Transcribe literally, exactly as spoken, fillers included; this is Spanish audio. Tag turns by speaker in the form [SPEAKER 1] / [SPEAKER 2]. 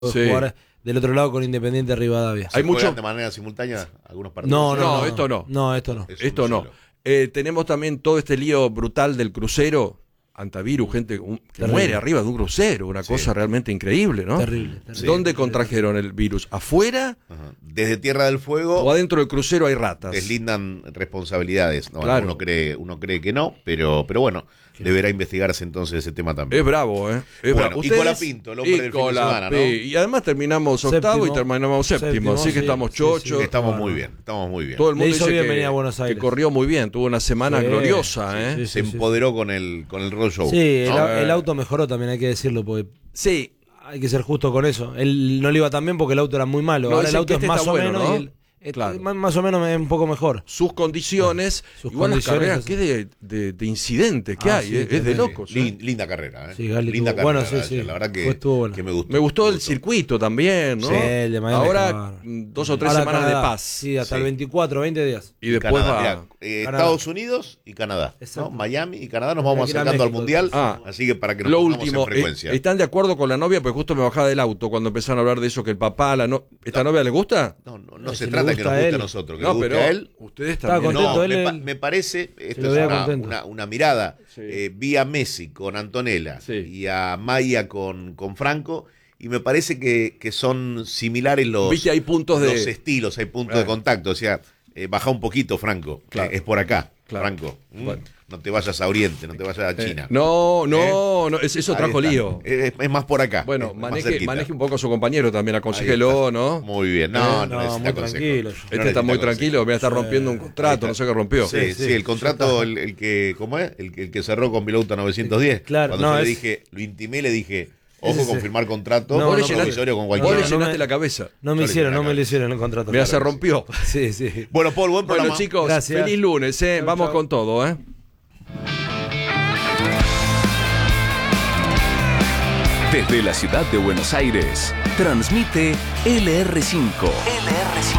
[SPEAKER 1] sí.
[SPEAKER 2] jugar del otro lado con Independiente Rivadavia.
[SPEAKER 1] Hay mucho
[SPEAKER 3] de manera simultánea algunos partidos.
[SPEAKER 2] No, no,
[SPEAKER 1] No,
[SPEAKER 2] no,
[SPEAKER 1] esto no.
[SPEAKER 2] No, esto no.
[SPEAKER 3] Es
[SPEAKER 1] Esto
[SPEAKER 3] un
[SPEAKER 1] no.
[SPEAKER 3] solo.
[SPEAKER 1] Eh, tenemos también todo este lío brutal del crucero, antivirus, gente un- que
[SPEAKER 2] Terrible.
[SPEAKER 1] muere arriba de un crucero, una
[SPEAKER 3] Sí.
[SPEAKER 1] cosa realmente increíble, ¿no?
[SPEAKER 2] Terrible, terrible.
[SPEAKER 1] ¿Dónde contrajeron el virus? ¿Afuera
[SPEAKER 3] Ajá. Desde Tierra del Fuego
[SPEAKER 1] o adentro del crucero hay ratas?
[SPEAKER 3] deslindan responsabilidades. No,
[SPEAKER 1] Claro.
[SPEAKER 3] uno cree, uno cree que no, pero, pero bueno, deberá investigarse entonces ese tema también.
[SPEAKER 1] Es bravo, ¿eh? Es
[SPEAKER 3] Bueno,
[SPEAKER 1] bravo.
[SPEAKER 3] y
[SPEAKER 1] Ustedes-
[SPEAKER 3] Colapinto, el hombre
[SPEAKER 1] y
[SPEAKER 3] del fin de
[SPEAKER 1] Colapinto.
[SPEAKER 3] semana, ¿no?
[SPEAKER 1] Y además terminamos octavo
[SPEAKER 2] Séptimo.
[SPEAKER 1] y terminamos séptimo,
[SPEAKER 2] Séptimo,
[SPEAKER 1] así que
[SPEAKER 2] sí,
[SPEAKER 1] estamos
[SPEAKER 2] sí,
[SPEAKER 1] chochos.
[SPEAKER 2] sí.
[SPEAKER 3] Estamos
[SPEAKER 2] Bueno.
[SPEAKER 3] muy bien, estamos muy bien.
[SPEAKER 1] Todo el mundo
[SPEAKER 2] Le hizo
[SPEAKER 1] dice
[SPEAKER 2] bien
[SPEAKER 1] que,
[SPEAKER 2] venir a Buenos
[SPEAKER 1] que
[SPEAKER 2] Aires.
[SPEAKER 1] corrió muy bien, tuvo una semana
[SPEAKER 2] Sí,
[SPEAKER 1] gloriosa,
[SPEAKER 2] sí,
[SPEAKER 1] ¿eh?
[SPEAKER 2] sí,
[SPEAKER 3] Se
[SPEAKER 2] sí, sí.
[SPEAKER 3] empoderó con el, con el road show.
[SPEAKER 2] Sí, el,
[SPEAKER 3] ¿no?
[SPEAKER 2] au- el auto mejoró también, hay que decirlo, porque
[SPEAKER 1] Sí,
[SPEAKER 2] hay que ser justo con eso. Él no le iba tan bien porque el auto era muy malo.
[SPEAKER 1] No,
[SPEAKER 2] Ahora el
[SPEAKER 1] dicen
[SPEAKER 2] auto
[SPEAKER 1] que
[SPEAKER 2] es
[SPEAKER 1] este
[SPEAKER 2] más
[SPEAKER 1] está
[SPEAKER 2] o
[SPEAKER 1] bueno,
[SPEAKER 2] menos
[SPEAKER 1] ¿no?
[SPEAKER 2] y el- este
[SPEAKER 1] Claro.
[SPEAKER 2] más, más o menos es un poco mejor.
[SPEAKER 1] sus condiciones,
[SPEAKER 2] Sus
[SPEAKER 1] igual las
[SPEAKER 2] condiciones,
[SPEAKER 1] carreras,
[SPEAKER 2] así.
[SPEAKER 1] qué de, de, de incidentes que
[SPEAKER 2] Ah,
[SPEAKER 1] hay,
[SPEAKER 2] sí,
[SPEAKER 1] eh, es de
[SPEAKER 2] tremendo.
[SPEAKER 1] locos. ¿eh?
[SPEAKER 3] Lin- linda carrera, ¿eh?
[SPEAKER 2] Sí, Gali
[SPEAKER 3] linda
[SPEAKER 2] tuvo-
[SPEAKER 3] carrera.
[SPEAKER 2] bueno, sí,
[SPEAKER 3] la-
[SPEAKER 2] sí.
[SPEAKER 3] La verdad que,
[SPEAKER 2] Fue- estuvo bueno.
[SPEAKER 3] que me gustó.
[SPEAKER 1] Me gustó
[SPEAKER 3] me
[SPEAKER 1] el circuito también, ¿no?
[SPEAKER 2] Sí, el de Miami,
[SPEAKER 1] Ahora
[SPEAKER 2] claro.
[SPEAKER 1] mm, dos o tres
[SPEAKER 2] Ahora
[SPEAKER 1] semanas
[SPEAKER 2] Canadá.
[SPEAKER 1] de paz.
[SPEAKER 2] Sí, hasta
[SPEAKER 3] Sí.
[SPEAKER 2] el veinticuatro, veinte días.
[SPEAKER 1] Y después
[SPEAKER 3] Canadá,
[SPEAKER 1] va...
[SPEAKER 3] mirá, eh,
[SPEAKER 2] Canadá.
[SPEAKER 3] Estados Unidos y Canadá.
[SPEAKER 2] Exacto.
[SPEAKER 3] ¿no? Miami y Canadá nos vamos
[SPEAKER 2] Hay que ir a
[SPEAKER 3] acercando al
[SPEAKER 2] México.
[SPEAKER 3] Mundial.
[SPEAKER 1] Ah.
[SPEAKER 3] Así que para que nos
[SPEAKER 1] Lo
[SPEAKER 3] pongamos
[SPEAKER 1] último,
[SPEAKER 3] en frecuencia.
[SPEAKER 1] eh, ¿están de acuerdo con la novia? Porque justo me bajaba del auto cuando empezaron a hablar de eso, que el papá, la no... ¿esta novia le gusta?
[SPEAKER 3] no, no, no
[SPEAKER 2] Eh,
[SPEAKER 3] se
[SPEAKER 2] si le
[SPEAKER 3] trata de que
[SPEAKER 2] gusta
[SPEAKER 3] nos
[SPEAKER 2] a
[SPEAKER 3] guste
[SPEAKER 2] él.
[SPEAKER 3] a nosotros, que
[SPEAKER 1] No,
[SPEAKER 3] le guste
[SPEAKER 1] pero
[SPEAKER 3] a él.
[SPEAKER 1] ustedes
[SPEAKER 2] Estaba
[SPEAKER 1] también.
[SPEAKER 2] contento.
[SPEAKER 3] No,
[SPEAKER 2] él,
[SPEAKER 3] me, pa-
[SPEAKER 2] él-
[SPEAKER 3] me parece, esto
[SPEAKER 2] lo
[SPEAKER 3] es
[SPEAKER 2] veía
[SPEAKER 3] una,
[SPEAKER 2] contento.
[SPEAKER 3] una- una mirada
[SPEAKER 1] Sí.
[SPEAKER 3] eh, vía Messi con Antonella
[SPEAKER 1] Sí.
[SPEAKER 3] y a Maya con, con Franco, y me parece que, que son similares los,
[SPEAKER 1] Viste, hay puntos de-
[SPEAKER 3] los estilos, hay puntos
[SPEAKER 1] Ah.
[SPEAKER 3] de contacto. O sea, eh, baja un poquito, Franco,
[SPEAKER 1] Claro.
[SPEAKER 3] eh, es por acá,
[SPEAKER 1] Claro.
[SPEAKER 3] Franco. Mm,
[SPEAKER 1] Bueno.
[SPEAKER 3] No te vayas a Oriente, no te vayas a
[SPEAKER 1] Eh,
[SPEAKER 3] China.
[SPEAKER 1] no, no, no, es- eso
[SPEAKER 3] Ahí
[SPEAKER 1] trajo
[SPEAKER 3] está.
[SPEAKER 1] lío.
[SPEAKER 3] Es, es más por acá.
[SPEAKER 1] Bueno,
[SPEAKER 3] es más
[SPEAKER 1] maneje,
[SPEAKER 3] cerquita.
[SPEAKER 1] maneje un poco a su compañero también,
[SPEAKER 3] Ahí
[SPEAKER 1] aconsejelo,
[SPEAKER 3] está.
[SPEAKER 1] ¿no?
[SPEAKER 3] Muy bien, no,
[SPEAKER 1] Eh,
[SPEAKER 3] no,
[SPEAKER 2] no,
[SPEAKER 3] necesita
[SPEAKER 2] muy
[SPEAKER 3] consejo.
[SPEAKER 2] tranquilo.
[SPEAKER 3] No
[SPEAKER 2] Este
[SPEAKER 1] Este está
[SPEAKER 3] necesita
[SPEAKER 1] muy
[SPEAKER 3] consejo.
[SPEAKER 1] tranquilo, me está
[SPEAKER 2] Sí.
[SPEAKER 1] rompiendo un contrato, no sé qué rompió.
[SPEAKER 3] Sí, sí,
[SPEAKER 2] sí,
[SPEAKER 3] el contrato, el, el que, ¿cómo es? El, que- el que cerró con Vilauta novecientos diez.
[SPEAKER 2] Claro,
[SPEAKER 3] Cuando
[SPEAKER 2] no,
[SPEAKER 3] yo le
[SPEAKER 2] es-
[SPEAKER 3] dije, lo intimé, le dije, ojo
[SPEAKER 2] Ese
[SPEAKER 3] con
[SPEAKER 2] es-
[SPEAKER 3] firmar contrato,
[SPEAKER 2] No,
[SPEAKER 1] Vos le
[SPEAKER 2] no,
[SPEAKER 1] llenaste,
[SPEAKER 3] provisorio con
[SPEAKER 1] vos le
[SPEAKER 3] cualquiera.
[SPEAKER 2] no,
[SPEAKER 1] llenaste
[SPEAKER 2] me-
[SPEAKER 1] la cabeza.
[SPEAKER 2] No me
[SPEAKER 3] Yo le
[SPEAKER 2] hicieron,
[SPEAKER 3] hice
[SPEAKER 2] no
[SPEAKER 3] la
[SPEAKER 2] me lo
[SPEAKER 3] cabeza.
[SPEAKER 2] hicieron el contrato.
[SPEAKER 1] Mira, se
[SPEAKER 2] claro.
[SPEAKER 1] rompió.
[SPEAKER 2] Sí, sí.
[SPEAKER 3] Bueno, Paul, buen programa.
[SPEAKER 1] Bueno, chicos,
[SPEAKER 2] Gracias.
[SPEAKER 1] feliz lunes, ¿eh?
[SPEAKER 2] Chau,
[SPEAKER 1] Vamos
[SPEAKER 2] chau.
[SPEAKER 1] con todo, ¿eh?
[SPEAKER 4] Desde la ciudad de Buenos Aires, transmite L R cinco. L R cinco.